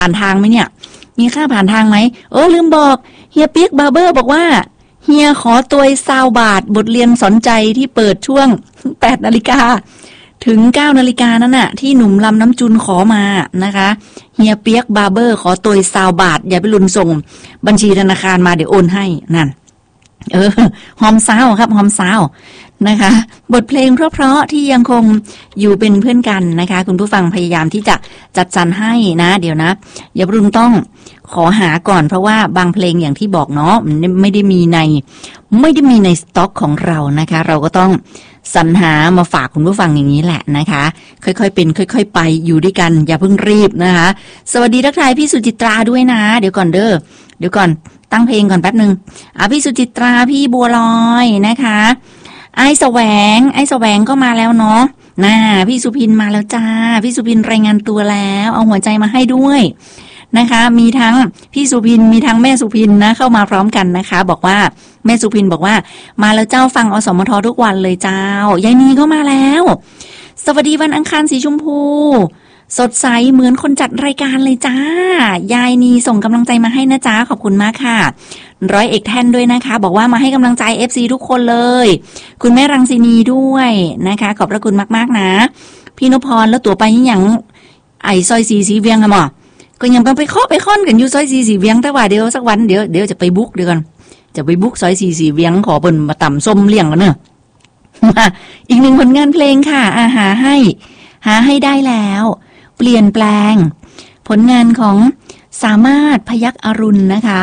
ผ่านทางไหมเนี่ยมีค่าผ่านทางไหมลืมบอกเฮียปิ๊กบาร์เบอร์บอกว่าเฮียขอตัว20 บาทบทเรียนสนใจที่เปิดช่วง 8 นาฬิกาถึง 9 นาฬิกานั่นน่ะที่หนุ่มลำน้ำจุนขอมานะคะเฮียเปียกบาร์เบอร์ขอตัว20 บาทอย่าไปลุนส่งบัญชีธนาคารมาเดี๋ยวโอนให้นั่นหอมสาวครับหอมสาวนะคะบทเพลงเพราะๆที่ยังคงอยู่เป็นเพื่อนกันนะคะคุณผู้ฟังพยายามที่จะจัดสรรให้นะเดี๋ยวนะอย่ารุนต้องขอหาก่อนเพราะว่าบางเพลงอย่างที่บอกเนาะไม่ได้มีในสต็อกของเรานะคะเราก็ต้องสรรหามาฝากคุณผู้ฟังอย่างนี้แหละนะคะค่อยๆเป็นค่อยๆไปอยู่ด้วยกันอย่าเพิ่งรีบนะคะสวัสดีทักทายพี่สุจิตราด้วยนะเดี๋ยวก่อนตั้งเพลงก่อนแป๊บนึงพี่สุจิตราพี่บัวลอยนะคะไอ้แสวงก็มาแล้วเนาะพี่สุพินมาแล้วจ้าพี่สุพินรายงานตัวแล้วเอาหัวใจมาให้ด้วยนะคะมีทั้งพี่สุพินมีทั้งแม่สุพินนะเข้ามาพร้อมกันนะคะบอกว่าแม่สุพินบอกว่ามาแล้วเจ้าฟังอสมททุกวันเลยเจ้ายายนีก็มาแล้วสวัสดีวันอังคารสีชมพูสดใสเหมือนคนจัดรายการเลยจ้ายายนีส่งกำลังใจมาให้นะจ้าขอบคุณมากค่ะร้อยเอกแท่นด้วยนะคะบอกว่ามาให้กำลังใจ FC ทุกคนเลยคุณแม่รังสีนีด้วยนะคะขอบพระคุณมากๆนะพี่นพพรแล้วตัวไปอย่างไอ้ซอยสีเวียงค่ะหมอก็ยังไปเคาะไปค้อนกันอยู่ซอยสีเวียงแต่ว่าเดี๋ยวสักวันเดี๋ยวจะไปบุกเดี๋ยวก่อนจะไปบุกซอยสีเวียงขอเปิ้นมาต่ำส้มเลี้ยงกันเนอะอีกหนึ่งผลงานเพลงค่ะหาให้ได้แล้วเปลี่ยนแปลงผลงานของสามารถพยัคฆ์อรุณนะคะ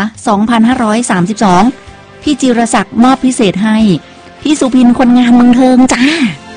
2532พี่จิรศักดิ์มอบพิเศษให้พี่สุพินคนงานเมืองเทิงจ้า